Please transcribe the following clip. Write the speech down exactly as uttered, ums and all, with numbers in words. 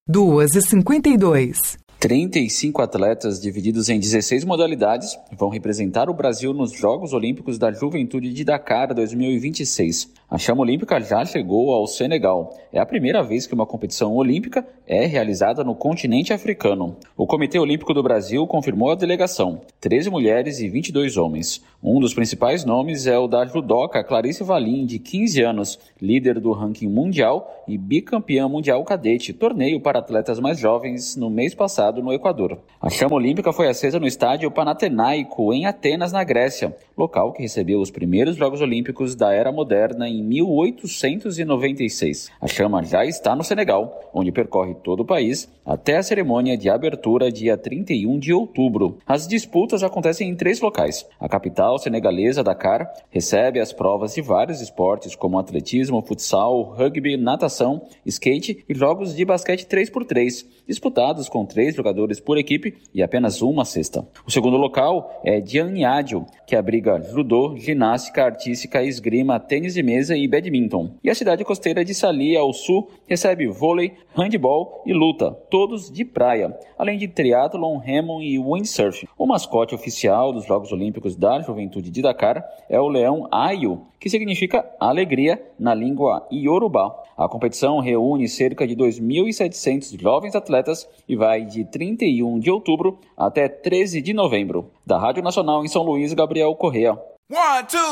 duas e cinquenta e dois. trinta e cinco atletas divididos em dezesseis modalidades vão representar o Brasil nos Jogos Olímpicos da Juventude de Dakar dois mil e vinte e seis. A chama olímpica já chegou ao Senegal. É a primeira vez que uma competição olímpica é realizada no continente africano. O Comitê Olímpico do Brasil confirmou a delegação, treze mulheres e vinte e dois homens. Um dos principais nomes é o da judoca Clarice Valim, de quinze anos, líder do ranking mundial e bicampeã mundial cadete, torneio para atletas mais jovens no mês passado no Equador. A chama olímpica foi acesa no estádio Panathinaiko, em Atenas, na Grécia, local que recebeu os primeiros Jogos Olímpicos da Era Moderna em mil oitocentos e noventa e seis. A chama já está no Senegal, onde percorre todo o país até a cerimônia de abertura dia trinta e um de outubro. As disputas acontecem em três locais. A capital senegalesa, Dakar, recebe as provas de vários esportes como atletismo, futsal, rugby, natação, skate e jogos de basquete três por três, disputados com três jogadores por equipe e apenas uma cesta. O segundo local é Diamniadio, que abriga judô, ginástica artística, esgrima, tênis de mesa e badminton. E a cidade costeira de Salih, ao sul, recebe vôlei, handball e luta, todos de praia, além de triatlon, remo e windsurf. O mascote oficial dos Jogos Olímpicos da Juventude de Dakar é o leão Ayo, que significa alegria na língua iorubá. A competição reúne cerca de dois mil e setecentos jovens atletas e vai de trinta e um de outubro até treze de novembro. Da Rádio Nacional em São Luís, Gabriel Correa. One, two.